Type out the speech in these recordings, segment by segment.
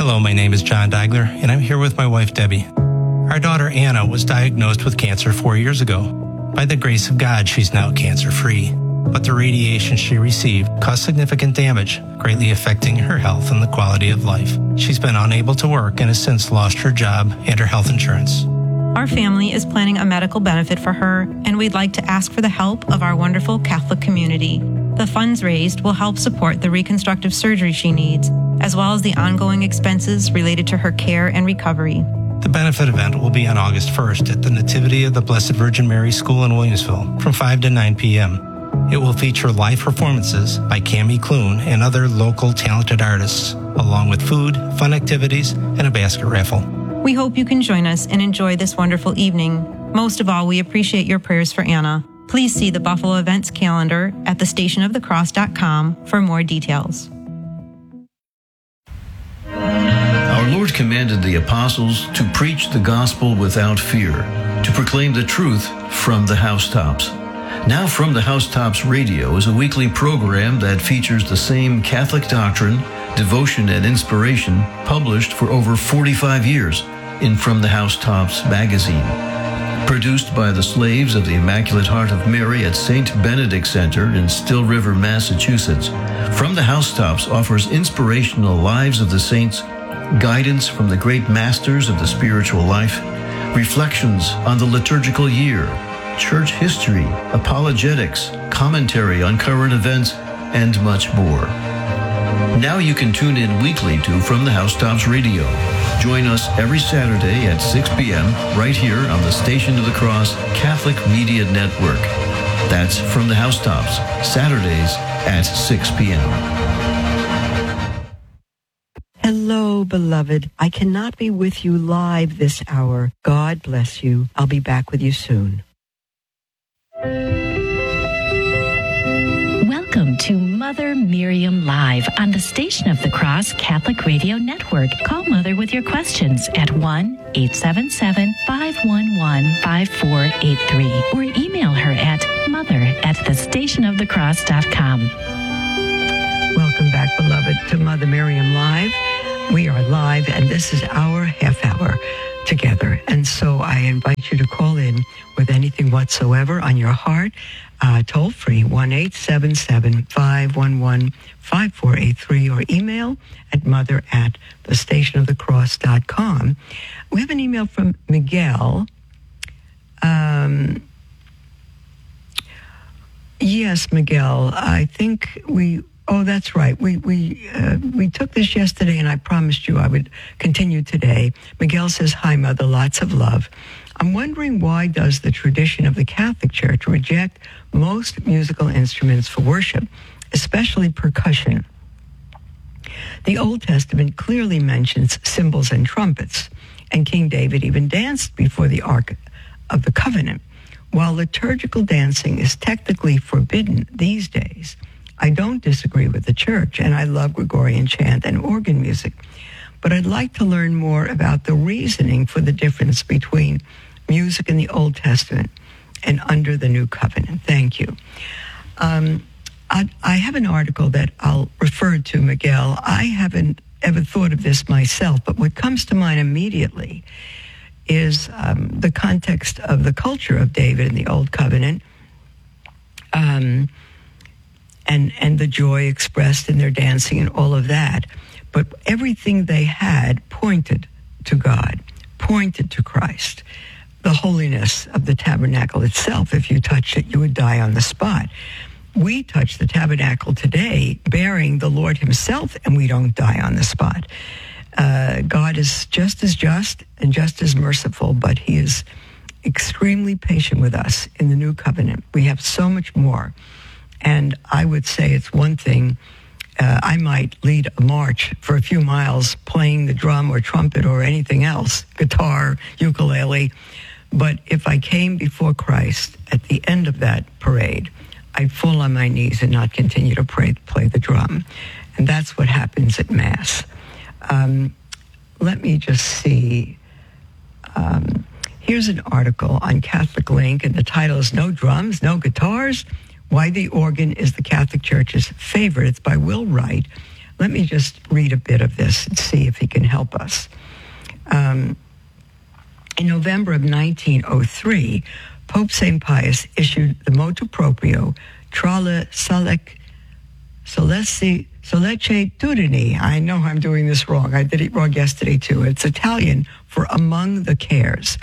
Hello, my name is John Deigler, and I'm here with my wife, Debbie. Our daughter, Anna, was diagnosed with cancer 4 years ago. By the grace of God, she's now cancer-free. But the radiation she received caused significant damage, greatly affecting her health and the quality of life. She's been unable to work and has since lost her job and her health insurance. Our family is planning a medical benefit for her, and we'd like to ask for the help of our wonderful Catholic community. The funds raised will help support the reconstructive surgery she needs, as well as the ongoing expenses related to her care and recovery. The benefit event will be on August 1st at the Nativity of the Blessed Virgin Mary School in Williamsville from 5 to 9 p.m. It will feature live performances by Cammie Clune and other local talented artists, along with food, fun activities, and a basket raffle. We hope you can join us and enjoy this wonderful evening. Most of all, we appreciate your prayers for Anna. Please see the Buffalo events calendar at thestationofthecross.com for more details. Our Lord commanded the apostles to preach the gospel without fear, to proclaim the truth from the housetops. Now From the Housetops Radio is a weekly program that features the same Catholic doctrine, devotion, and inspiration published for over 45 years in From the Housetops magazine. Produced by the Slaves of the Immaculate Heart of Mary at St. Benedict Center in Still River, Massachusetts, From the Housetops offers inspirational lives of the saints, guidance from the great masters of the spiritual life, reflections on the liturgical year, church history, apologetics, commentary on current events, and much more. Now you can tune in weekly to From the Housetops Radio. Join us every Saturday at 6 p.m. right here on the Station of the Cross Catholic Media Network. That's From the Housetops, Saturdays at 6 p.m. Hello, beloved. I cannot be with you live this hour. God bless you. I'll be back with you soon. Welcome to Mother Miriam Live on the Station of the Cross Catholic Radio Network. Call Mother with your questions at 1-877-511-5483 or email her at mother@thestationofthecross.com. Welcome back, beloved, to Mother Miriam Live. We are live, and this is our half hour together. And so I invite you to call in with anything whatsoever on your heart. Toll free, 1-877-511-5483, or email at mother@thestationofthecross.com. We have an email from Miguel. Yes, Miguel, I think that's right. We took this yesterday, and I promised you I would continue today. Miguel says, "Hi, Mother, lots of love. I'm wondering, why does the tradition of the Catholic Church reject most musical instruments for worship, especially percussion? The Old Testament clearly mentions cymbals and trumpets, and King David even danced before the Ark of the Covenant. While liturgical dancing is technically forbidden these days, I don't disagree with the Church, and I love Gregorian chant and organ music. But I'd like to learn more about the reasoning for the difference between music in the Old Testament and under the New Covenant. Thank you." I have an article that I'll refer to, Miguel. I haven't ever thought of this myself, but what comes to mind immediately is the context of the culture of David in the Old Covenant, and the joy expressed in their dancing and all of that. But everything they had pointed to God, pointed to Christ. The holiness of the tabernacle itself, if you touched it, you would die on the spot. We touch the tabernacle today bearing the Lord himself, and we don't die on the spot. God is just as just and just as merciful, but he is extremely patient with us in the New Covenant. We have so much more. And I would say it's one thing, I might lead a march for a few miles playing the drum or trumpet or anything else, guitar, ukulele. But if I came before Christ at the end of that parade, I'd fall on my knees and not continue to play the drum. And that's what happens at Mass. Let me just see. Here's an article on Catholic Link, and the title is "No Drums, No Guitars? Why the Organ is the Catholic Church's Favorite." It's by Will Wright. Let me just read a bit of this and see if he can help us. In November of 1903, Pope St. Pius issued the motu proprio Tra le Sollecitudini. I know I'm doing this wrong. I did it wrong yesterday too. It's Italian for among the cares.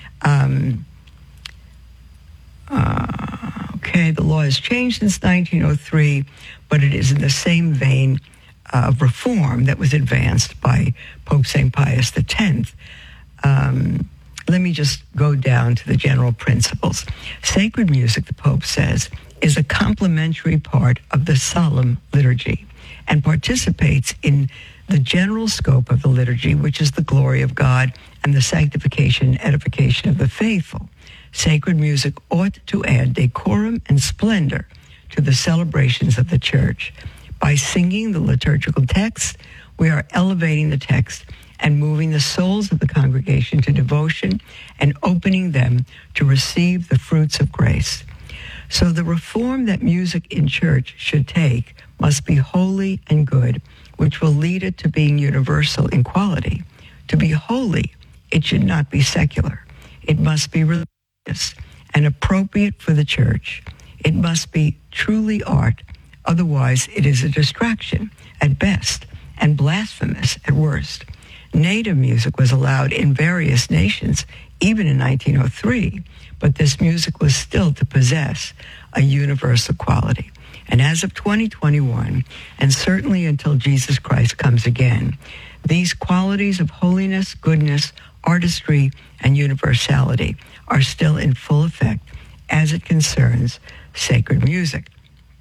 Okay, the law has changed since 1903, but it is in the same vein of reform that was advanced by Pope St. Pius X. Let me just go down to the general principles. Sacred music, the Pope says, is a complementary part of the solemn liturgy and participates in the general scope of the liturgy, which is the glory of God and the sanctification and edification of the faithful. Sacred music ought to add decorum and splendor to the celebrations of the church. By singing the liturgical text, we are elevating the text and moving the souls of the congregation to devotion and opening them to receive the fruits of grace. So the reform that music in church should take must be holy and good, which will lead it to being universal in quality. To be holy, it should not be secular. It must be religious and appropriate for the church. It must be truly art. Otherwise, it is a distraction at best and blasphemous at worst. Native music was allowed in various nations, even in 1903, but this music was still to possess a universal quality. And as of 2021, and certainly until Jesus Christ comes again, these qualities of holiness, goodness, artistry, and universality are still in full effect as it concerns sacred music.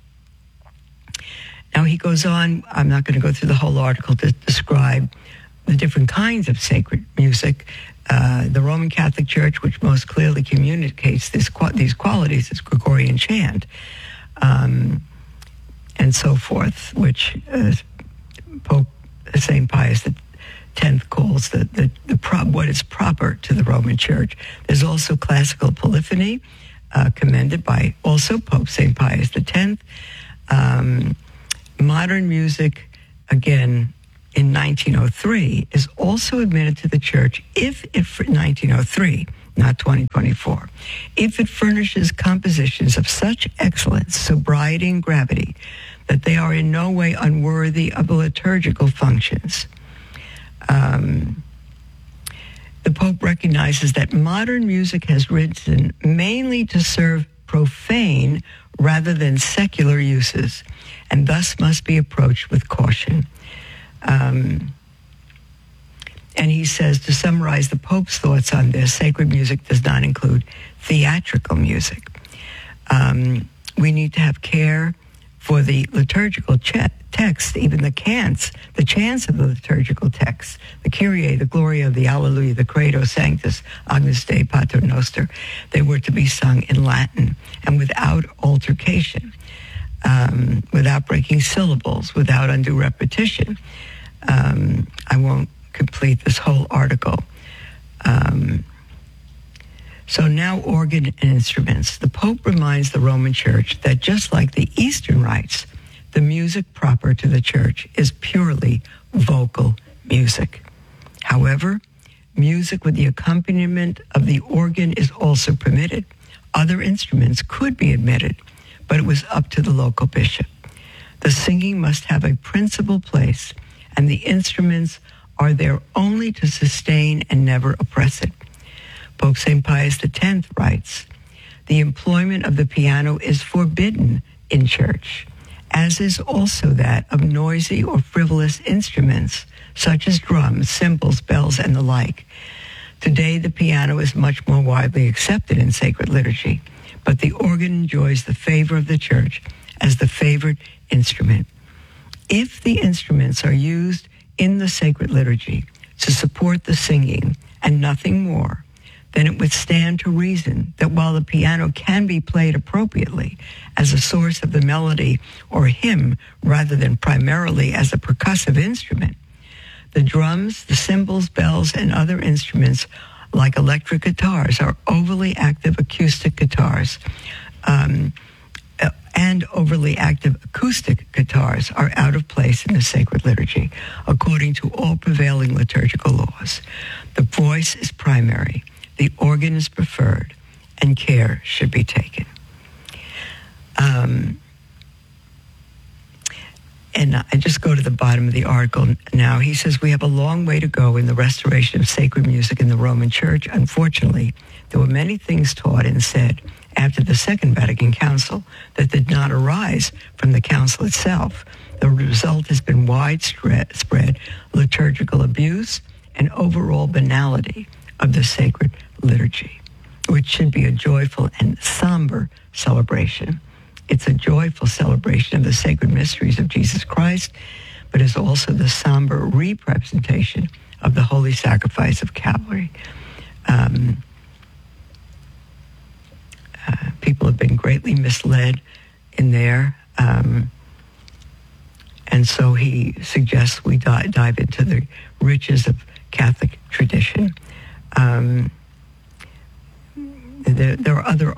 Now he goes on, I'm not going to go through the whole article to describe the different kinds of sacred music. The Roman Catholic Church, which most clearly communicates these qualities, is Gregorian chant, and so forth, which Pope St. Pius X calls what is proper to the Roman Church. There's also classical polyphony, commended by also Pope St. Pius X. Modern music, again, in 1903, is also admitted to the church if it, 1903, not 2024, if it furnishes compositions of such excellence, sobriety, and gravity that they are in no way unworthy of the liturgical functions. The Pope recognizes that modern music has risen mainly to serve profane rather than secular uses, and thus must be approached with caution. And he says, to summarize the Pope's thoughts on this, sacred music does not include theatrical music. We need to have care for the liturgical text, even the chants of the liturgical text, the Kyrie, the Gloria, the Alleluia, the Credo, Sanctus, Agnus Dei, Pater Noster. They were to be sung in Latin and without altercation, without breaking syllables, without undue repetition. I won't complete this whole article. So now organ and instruments. The Pope reminds the Roman Church that just like the Eastern rites, the music proper to the Church is purely vocal music. However, music with the accompaniment of the organ is also permitted. Other instruments could be admitted, but it was up to the local bishop. The singing must have a principal place, and the instruments are there only to sustain and never oppress it. Pope St. Pius X writes, the employment of the piano is forbidden in church, as is also that of noisy or frivolous instruments, such as drums, cymbals, bells, and the like. Today, the piano is much more widely accepted in sacred liturgy, but the organ enjoys the favor of the church as the favored instrument. If the instruments are used in the sacred liturgy to support the singing and nothing more, then it would stand to reason that while the piano can be played appropriately as a source of the melody or hymn rather than primarily as a percussive instrument, the drums, the cymbals, bells, and other instruments like electric guitars are overly active acoustic guitars, and overly active acoustic guitars are out of place in the sacred liturgy, according to all prevailing liturgical laws. The voice is primary, the organ is preferred, and care should be taken. And I just go to the bottom of the article now. He says, we have a long way to go in the restoration of sacred music in the Roman Church. Unfortunately, there were many things taught and said after the Second Vatican Council that did not arise from the council itself. The result has been widespread liturgical abuse and overall banality of the sacred liturgy, which should be a joyful and somber celebration. It's a joyful celebration of the sacred mysteries of Jesus Christ, but is also the somber representation of the holy sacrifice of Calvary. People have been greatly misled in there, and so he suggests we dive into the riches of Catholic tradition. There are other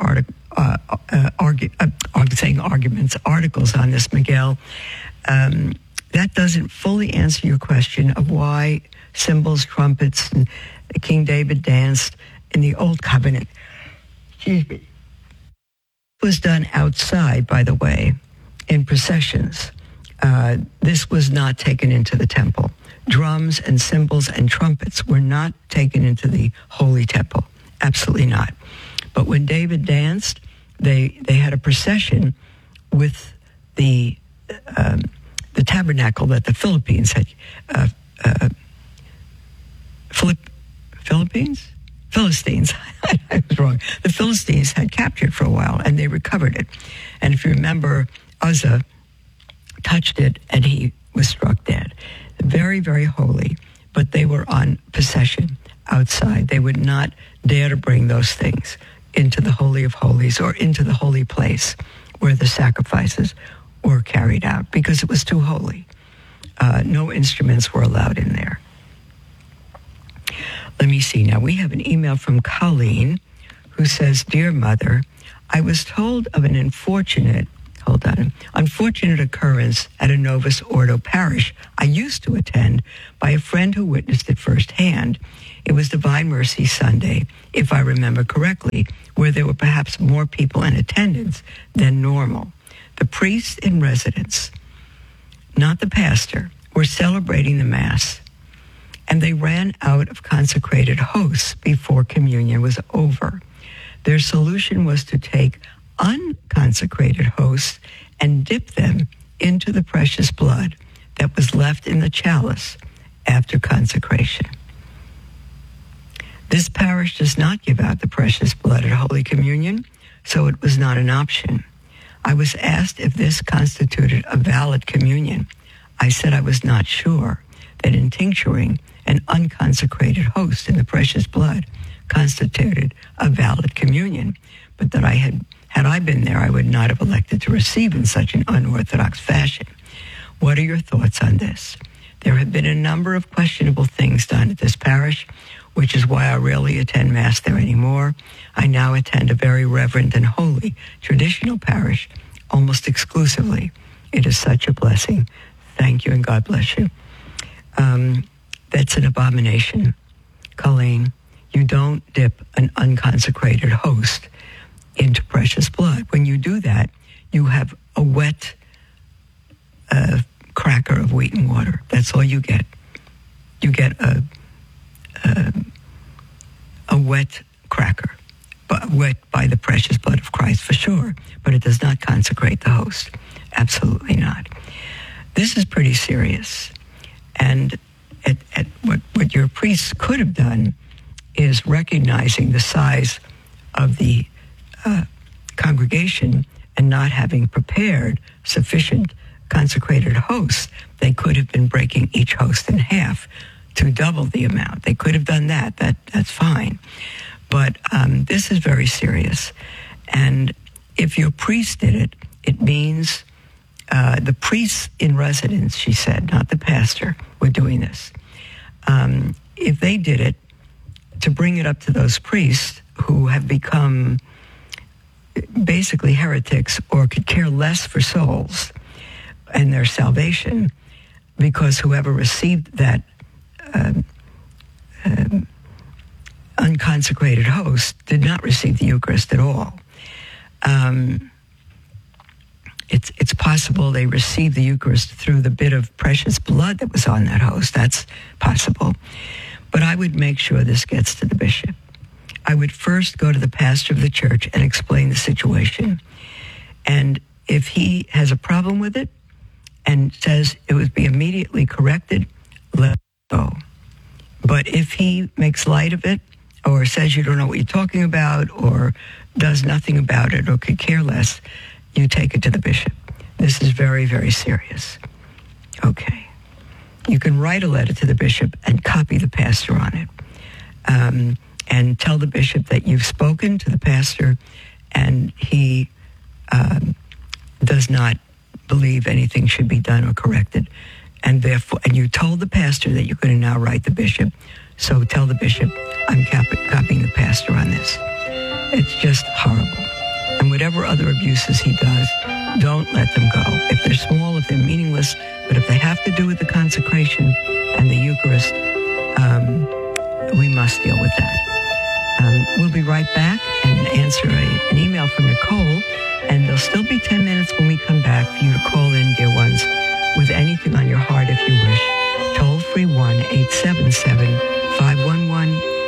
articles on this, Miguel. That doesn't fully answer your question of why cymbals, trumpets, and King David danced in the Old Covenant. Excuse me. It was done outside, by the way, in processions. This was not taken into the temple. Drums and cymbals and trumpets were not taken into the holy temple. Absolutely not. But when David danced, they had a procession with the tabernacle that the Philippines had. Philistines. I was wrong. The Philistines had captured for a while, and they recovered it. And if you remember, Uzzah touched it, and he was struck dead. Very, very holy, but they were on possession outside. They would not dare to bring those things into the Holy of Holies or into the holy place where the sacrifices were carried out because it was too holy. No instruments were allowed in there. Let me see. Now, we have an email from Colleen who says, Dear Mother, I was told of an unfortunate occurrence at a Novus Ordo parish I used to attend by a friend who witnessed it firsthand. It was Divine Mercy Sunday, if I remember correctly, where there were perhaps more people in attendance than normal. The priest in residence, not the pastor, were celebrating the Mass, and they ran out of consecrated hosts before communion was over. Their solution was to take unconsecrated hosts and dip them into the precious blood that was left in the chalice after consecration. This parish does not give out the precious blood at Holy Communion, so it was not an option. I was asked if this constituted a valid communion. I said I was not sure that in tincturing an unconsecrated host in the precious blood constituted a valid communion, but that had I been there, I would not have elected to receive in such an unorthodox fashion. What are your thoughts on this? There have been a number of questionable things done at this parish, which is why I rarely attend Mass there anymore. I now attend a very reverent and holy traditional parish almost exclusively. It is such a blessing. Thank you and God bless you. That's an abomination, Colleen. You don't dip an unconsecrated host into precious blood. When you do that, you have a wet cracker of wheat and water. That's all you get. You get a wet cracker, but wet by the precious blood of Christ for sure, but it does not consecrate the host. Absolutely not. This is pretty serious. And what your priests could have done is recognizing the size of the congregation and not having prepared sufficient consecrated hosts, they could have been breaking each host in half to double the amount. They could have done that. That's fine. But this is very serious. And if your priest did it, it means the priests in residence, she said, not the pastor, were doing this. If they did it, to bring it up to those priests who have become basically heretics or could care less for souls and their salvation, because whoever received that unconsecrated host did not receive the Eucharist at all. It's possible they received the Eucharist through the bit of precious blood that was on that host. That's possible. But I would make sure this gets to the bishop. I would first go to the pastor of the church and explain the situation. And if he has a problem with it and says it would be immediately corrected, let it go. But if he makes light of it or says you don't know what you're talking about or does nothing about it or could care less, you take it to the bishop. This is very, very serious. Okay. You can write a letter to the bishop and copy the pastor on it. And tell the bishop that you've spoken to the pastor and he does not believe anything should be done or corrected. And therefore, and you told the pastor that you're going to now write the bishop. So tell the bishop, I'm copying the pastor on this. It's just horrible. And whatever other abuses he does, don't let them go. If they're small, if they're meaningless, but if they have to do with the consecration and the Eucharist, we must deal with that. We'll be right back and answer an email from Nicole, and there'll still be 10 minutes when we come back for you to call in, dear ones, with anything on your heart if you wish. Toll free 1-877-511